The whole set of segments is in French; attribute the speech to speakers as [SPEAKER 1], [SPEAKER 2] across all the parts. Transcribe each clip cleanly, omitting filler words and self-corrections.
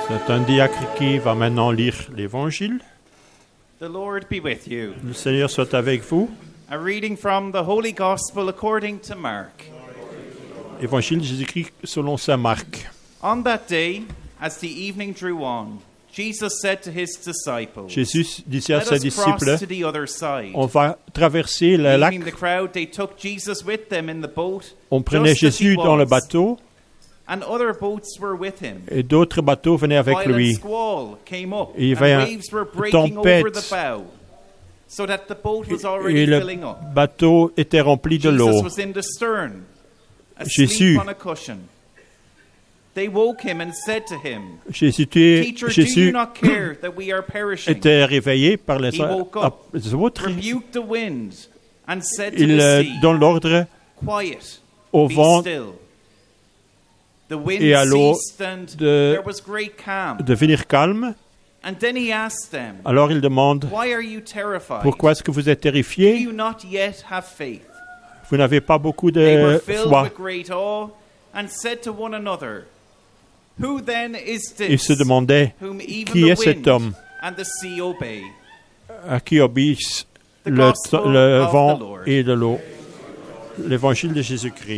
[SPEAKER 1] C'est un diacre qui va maintenant lire l'Évangile.
[SPEAKER 2] The Lord be with you.
[SPEAKER 1] Le Seigneur soit avec vous.
[SPEAKER 2] A reading from the Holy Gospel according to Mark.
[SPEAKER 1] Évangile de Jésus-Christ selon saint Marc.
[SPEAKER 2] On that day, as the evening drew on, Jesus said to his disciples,
[SPEAKER 1] Jésus disait à
[SPEAKER 2] "Let
[SPEAKER 1] ses
[SPEAKER 2] us
[SPEAKER 1] disciples,
[SPEAKER 2] cross to the other side."
[SPEAKER 1] on va traverser le lac.
[SPEAKER 2] Leaving the crowd, they took Jesus with them in the boat,
[SPEAKER 1] On prenait
[SPEAKER 2] just as he
[SPEAKER 1] Jésus dans le
[SPEAKER 2] was,
[SPEAKER 1] bateau
[SPEAKER 2] and other boats were with him.
[SPEAKER 1] et d'autres bateaux venaient avec
[SPEAKER 2] Violent
[SPEAKER 1] lui.
[SPEAKER 2] squall came up,
[SPEAKER 1] Et il y
[SPEAKER 2] and
[SPEAKER 1] avait
[SPEAKER 2] waves were breaking
[SPEAKER 1] tempête.
[SPEAKER 2] over the bow, so that the boat was already
[SPEAKER 1] Et le
[SPEAKER 2] filling up.
[SPEAKER 1] bateau était rempli de l'eau.
[SPEAKER 2] Jesus was in the stern,
[SPEAKER 1] Jésus.
[SPEAKER 2] asleep on a cushion. They woke him and said to him,
[SPEAKER 1] Jésus
[SPEAKER 2] "Teacher, do you
[SPEAKER 1] Jésus
[SPEAKER 2] not care that we are perishing?"
[SPEAKER 1] était réveillé par les
[SPEAKER 2] He woke up,
[SPEAKER 1] autres.
[SPEAKER 2] rebuked the wind, and said to
[SPEAKER 1] Il
[SPEAKER 2] the sea,
[SPEAKER 1] donne l'ordre
[SPEAKER 2] "Quiet,
[SPEAKER 1] au
[SPEAKER 2] be
[SPEAKER 1] vent
[SPEAKER 2] still." The wind
[SPEAKER 1] et à l'eau
[SPEAKER 2] ceased, and
[SPEAKER 1] de-
[SPEAKER 2] there was great calm.
[SPEAKER 1] de venir calme.
[SPEAKER 2] And then he asked them,
[SPEAKER 1] Alors il demande,
[SPEAKER 2] "Why are you terrified?
[SPEAKER 1] pourquoi est-ce que vous êtes
[SPEAKER 2] Do
[SPEAKER 1] terrifiés?
[SPEAKER 2] you not yet have faith?"
[SPEAKER 1] Vous n'avez pas beaucoup
[SPEAKER 2] They were
[SPEAKER 1] de
[SPEAKER 2] filled
[SPEAKER 1] foi.
[SPEAKER 2] with great awe and said to one another, "Who then is
[SPEAKER 1] Ils se
[SPEAKER 2] this
[SPEAKER 1] demandaient,
[SPEAKER 2] whom even
[SPEAKER 1] qui
[SPEAKER 2] the
[SPEAKER 1] est cet
[SPEAKER 2] wind
[SPEAKER 1] homme
[SPEAKER 2] and the sea obey?"
[SPEAKER 1] à qui obéissent
[SPEAKER 2] The
[SPEAKER 1] le
[SPEAKER 2] gospel of the
[SPEAKER 1] vent
[SPEAKER 2] Lord.
[SPEAKER 1] et de l'eau. L'évangile de Jésus-Christ.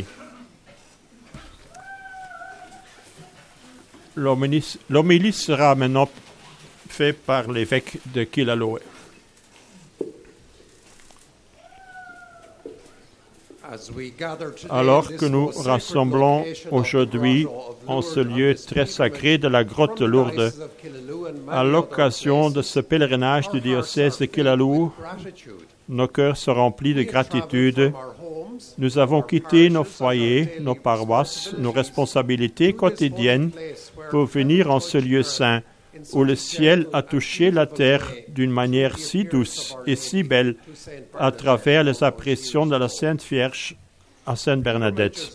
[SPEAKER 1] L'homélie sera maintenant faite par l'évêque de Killaloe. Alors que nous rassemblons aujourd'hui en ce lieu très sacré de la grotte de Lourdes, à l'occasion de ce pèlerinage du diocèse de Killaloe, nos cœurs sont remplis de gratitude. Nous avons quitté nos foyers, nos paroisses, nos responsabilités quotidiennes pour venir en ce lieu saint où le ciel a touché la terre d'une manière si douce et si belle à travers les apparitions de la Sainte Vierge à Sainte Bernadette.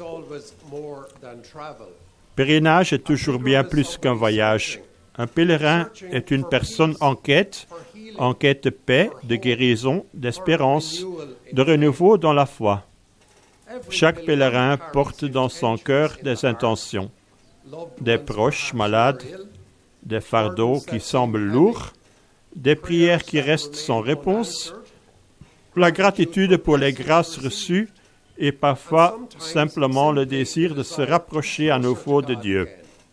[SPEAKER 1] Pèlerinage est toujours bien plus qu'un voyage. Un pèlerin est une personne en quête de paix, de guérison, d'espérance, de renouveau dans la foi. Chaque pèlerin porte dans son cœur des intentions, des proches malades, des fardeaux qui semblent lourds, des prières qui restent sans réponse, la gratitude pour les grâces reçues et parfois simplement le désir de se rapprocher à nouveau de Dieu.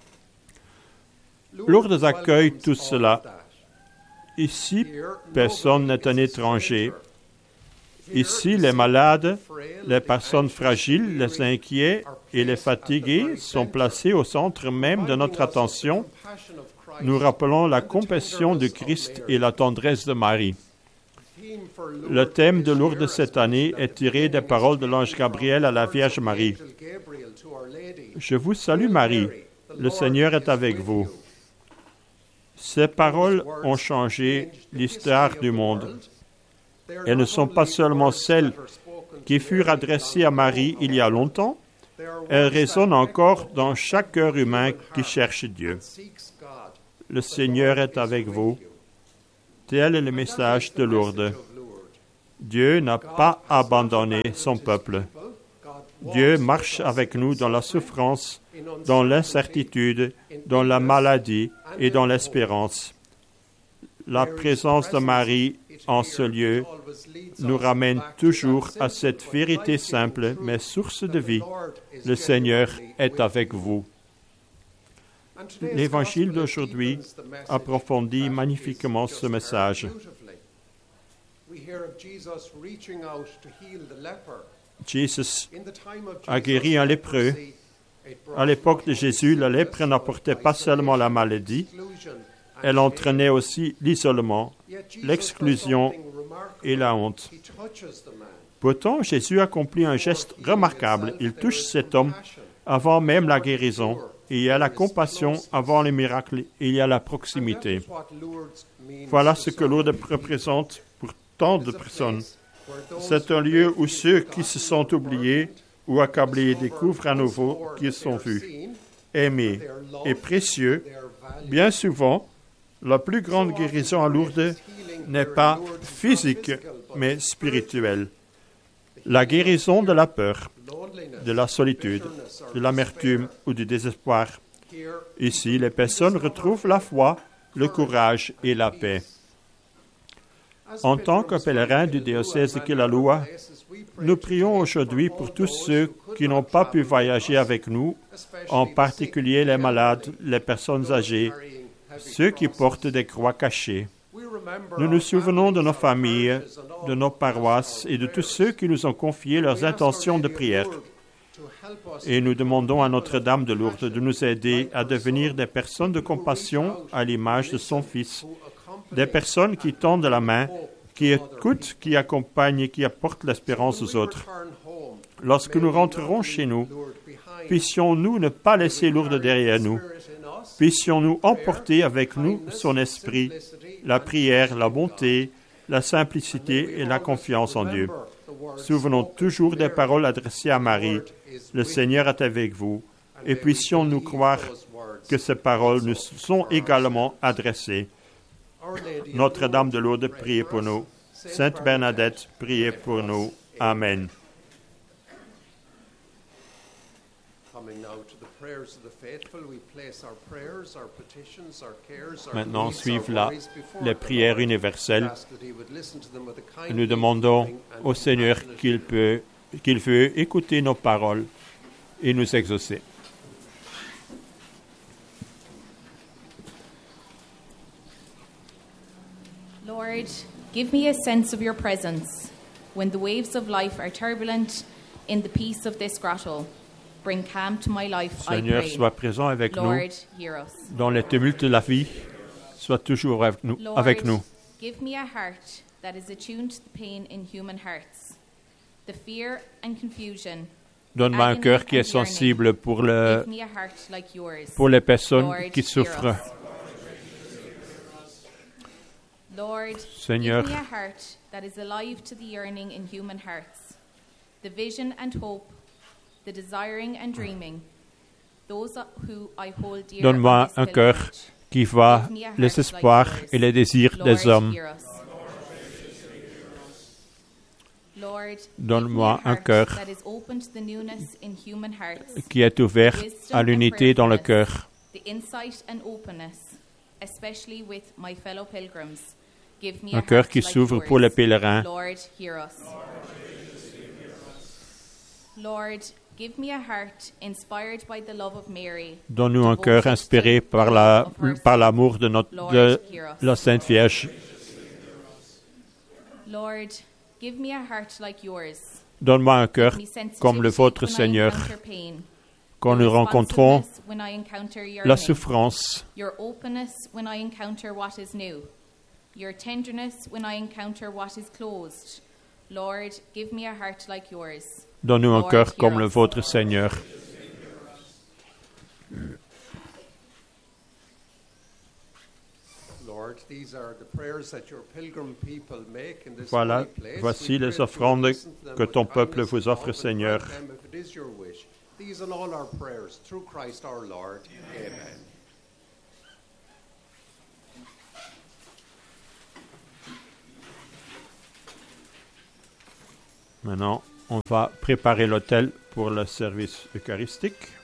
[SPEAKER 1] Lourdes accueille tout cela. Ici, personne n'est un étranger. Ici, les malades, les personnes fragiles, les inquiets et les fatigués sont placés au centre même de notre attention. Nous rappelons la compassion de Christ et la tendresse de Marie. Le thème de Lourdes cette année est tiré des paroles de l'ange Gabriel à la Vierge Marie. Je vous salue Marie, le Seigneur est avec vous. Ces paroles ont changé l'histoire du monde. Elles ne sont pas seulement celles qui furent adressées à Marie il y a longtemps, elles résonnent encore dans chaque cœur humain qui cherche Dieu. Le Seigneur est avec vous. Tel est le message de Lourdes. Dieu n'a pas abandonné son peuple. Dieu marche avec nous dans la souffrance, dans l'incertitude, dans la maladie et dans l'espérance. La présence de Marie en ce lieu nous ramène toujours à cette vérité simple, mais source de vie. Le Seigneur est avec vous. L'Évangile d'aujourd'hui approfondit magnifiquement ce message. Jésus a guéri un lépreux. À l'époque de Jésus, la lèpre n'apportait pas seulement la maladie, elle entraînait aussi l'isolement, l'exclusion et la honte. Pourtant, Jésus accomplit un geste remarquable. Il touche cet homme avant même la guérison. Il y a la compassion avant le miracle. Il y a la proximité. Voilà ce que Lourdes représente pour tant de personnes. C'est un lieu où ceux qui se sont oubliés ou accablés découvrent à nouveau qu'ils sont vus, aimés et précieux. Bien souvent, la plus grande guérison à Lourdes n'est pas physique, mais spirituelle. La guérison de la peur, de la solitude, de l'amertume ou du désespoir Ici, les personnes retrouvent la foi, le courage et la paix. En tant que pèlerins du diocèse de Killaloa, nous prions aujourd'hui pour tous ceux qui n'ont pas pu voyager avec nous, en particulier les malades, les personnes âgées, ceux qui portent des croix cachées. Nous nous souvenons de nos familles, de nos paroisses et de tous ceux qui nous ont confié leurs intentions de prière. Et nous demandons à Notre-Dame de Lourdes de nous aider à devenir des personnes de compassion à l'image de son Fils, des personnes qui tendent la main, qui écoutent, qui accompagnent et qui apportent l'espérance aux autres. Lorsque nous rentrerons chez nous, puissions-nous ne pas laisser Lourdes derrière nous. Puissions-nous emporter avec nous son esprit, la prière, la bonté, la simplicité et la confiance en Dieu. Souvenons toujours des paroles adressées à Marie. Le Seigneur est avec vous. Et puissions-nous croire que ces paroles nous sont également adressées. Notre-Dame de Lourdes, priez pour nous. Sainte Bernadette, priez pour nous. Amen. Maintenant suivent les prières universelles. Nous demandons au Seigneur qu'il veut écouter nos paroles et nous exaucer.
[SPEAKER 3] Lord, give me a sense of your presence when the waves of life are turbulent in the peace of this grotto. Bring calm to my life,
[SPEAKER 1] Seigneur,
[SPEAKER 3] I pray.
[SPEAKER 1] sois présent avec
[SPEAKER 3] Lord,
[SPEAKER 1] nous
[SPEAKER 3] hear us.
[SPEAKER 1] dans les tumultes de la vie. Sois toujours
[SPEAKER 3] Lord,
[SPEAKER 1] avec nous.
[SPEAKER 3] give me a heart that is attuned to the pain in human hearts, the fear and confusion.
[SPEAKER 1] Donne-moi un
[SPEAKER 3] agony
[SPEAKER 1] cœur qui est
[SPEAKER 3] and yearning.
[SPEAKER 1] sensible pour
[SPEAKER 3] Give me a heart like yours.
[SPEAKER 1] les personnes
[SPEAKER 3] Lord,
[SPEAKER 1] qui
[SPEAKER 3] hear
[SPEAKER 1] souffrent.
[SPEAKER 3] us. Lord,
[SPEAKER 1] Seigneur,
[SPEAKER 3] give me a heart that is alive to the yearning in human hearts, the vision and hope, the desiring and dreaming, those who I hold dear.
[SPEAKER 1] donne-moi
[SPEAKER 3] on this
[SPEAKER 1] un cœur
[SPEAKER 3] pilgrimage.
[SPEAKER 1] qui voit
[SPEAKER 3] Give me a heart
[SPEAKER 1] les espoirs
[SPEAKER 3] like yours.
[SPEAKER 1] et les désirs
[SPEAKER 3] Lord,
[SPEAKER 1] des hommes.
[SPEAKER 3] hear us. Lord,
[SPEAKER 1] Donne-moi
[SPEAKER 3] give me a
[SPEAKER 1] un
[SPEAKER 3] heart
[SPEAKER 1] cœur
[SPEAKER 3] that is open to the newness in human hearts,
[SPEAKER 1] qui est ouvert à l'unité dans le cœur.
[SPEAKER 3] the insight and openness, especially with my fellow pilgrims. Give me
[SPEAKER 1] Un
[SPEAKER 3] a
[SPEAKER 1] cœur
[SPEAKER 3] heart
[SPEAKER 1] qui
[SPEAKER 3] like
[SPEAKER 1] s'ouvre
[SPEAKER 3] yours.
[SPEAKER 1] pour les pèlerins.
[SPEAKER 3] Lord, hear us. Lord, give me a heart inspired by the love of Mary.
[SPEAKER 1] Donne-nous un cœur
[SPEAKER 3] devoted
[SPEAKER 1] inspiré
[SPEAKER 3] to
[SPEAKER 1] par
[SPEAKER 3] the love of her
[SPEAKER 1] par
[SPEAKER 3] Son.
[SPEAKER 1] l'amour de
[SPEAKER 3] Lord, hear us.
[SPEAKER 1] la Sainte Vierge.
[SPEAKER 3] Lord, give me a heart like yours.
[SPEAKER 1] Donne-moi un cœur
[SPEAKER 3] Give me sensitivity
[SPEAKER 1] comme le vôtre,
[SPEAKER 3] when I
[SPEAKER 1] Seigneur,
[SPEAKER 3] encounter pain,
[SPEAKER 1] quand
[SPEAKER 3] your
[SPEAKER 1] nous rencontrons
[SPEAKER 3] responsiveness when I encounter
[SPEAKER 1] la
[SPEAKER 3] yearning,
[SPEAKER 1] souffrance.
[SPEAKER 3] your openness when I encounter what is new, your tenderness when I encounter what is closed. Lord, give me a heart like yours.
[SPEAKER 1] Donne-nous un
[SPEAKER 3] Lord,
[SPEAKER 1] cœur
[SPEAKER 3] hear
[SPEAKER 1] comme le
[SPEAKER 3] us.
[SPEAKER 1] vôtre, Seigneur. Voilà, voici les offrandes que ton peuple vous offre, Seigneur. Maintenant, on va préparer l'autel pour le service eucharistique.